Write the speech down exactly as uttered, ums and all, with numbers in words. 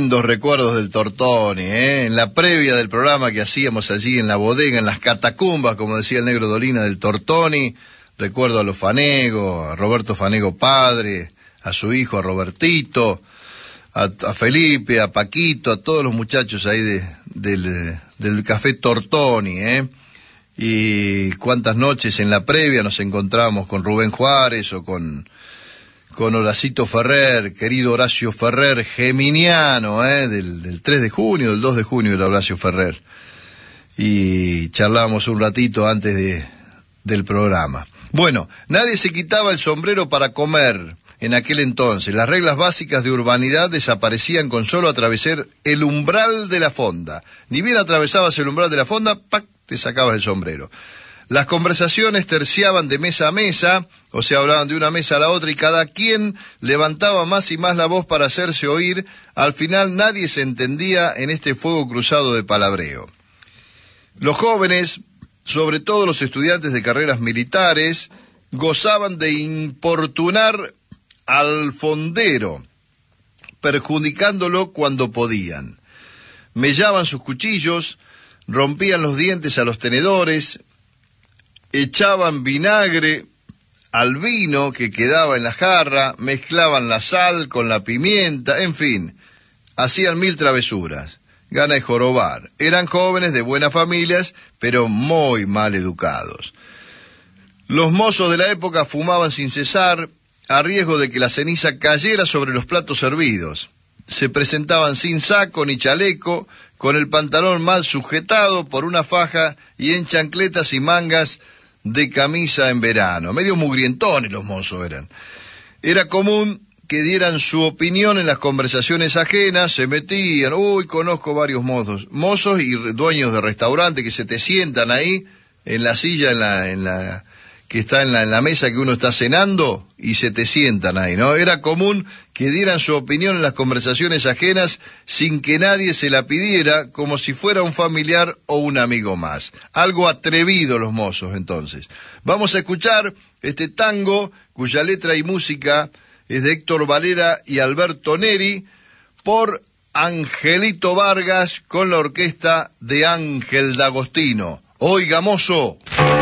lindos recuerdos del Tortoni, ¿eh? En la previa del programa que hacíamos allí en la bodega, en las catacumbas, como decía el Negro Dolina, del Tortoni, recuerdo a los Fanego, a Roberto Fanego padre, a su hijo, a Robertito, a, a Felipe, a Paquito, a todos los muchachos ahí de, del, del Café Tortoni, ¿eh? Y cuántas noches en la previa nos encontramos con Rubén Juárez o con... con Horacito Ferrer, querido Horacio Ferrer, geminiano, ¿eh? del, del tres de junio, del dos de junio era Horacio Ferrer. Y charlábamos un ratito antes de, del programa. Bueno, nadie se quitaba el sombrero para comer en aquel entonces. Las reglas básicas de urbanidad desaparecían con solo atravesar el umbral de la fonda. Ni bien atravesabas el umbral de la fonda, ¡pac!, te sacabas el sombrero. Las conversaciones terciaban de mesa a mesa, o sea, hablaban de una mesa a la otra y cada quien levantaba más y más la voz para hacerse oír. Al final nadie se entendía en este fuego cruzado de palabreo. Los jóvenes, sobre todo los estudiantes de carreras militares, gozaban de importunar al fondero, perjudicándolo cuando podían. Mellaban sus cuchillos, rompían los dientes a los tenedores, echaban vinagre al vino que quedaba en la jarra, mezclaban la sal con la pimienta, en fin, hacían mil travesuras, gana de jorobar. Eran jóvenes de buenas familias, pero muy mal educados. Los mozos de la época fumaban sin cesar, a riesgo de que la ceniza cayera sobre los platos servidos. Se presentaban sin saco ni chaleco, con el pantalón mal sujetado por una faja y en chancletas y mangas de camisa en verano. Medio mugrientones los mozos eran. Era común que dieran su opinión en las conversaciones ajenas, se metían, uy, conozco varios mozos, mozos y dueños de restaurante que se te sientan ahí en la silla, en la, en la, que está en la, en la mesa que uno está cenando y se te sientan ahí, ¿no? Era común que dieran su opinión en las conversaciones ajenas sin que nadie se la pidiera, como si fuera un familiar o un amigo más. Algo atrevido los mozos, entonces. Vamos a escuchar este tango, cuya letra y música es de Héctor Valera y Alberto Neri, por Angelito Vargas, con la orquesta de Ángel D'Agostino. Oiga, mozo.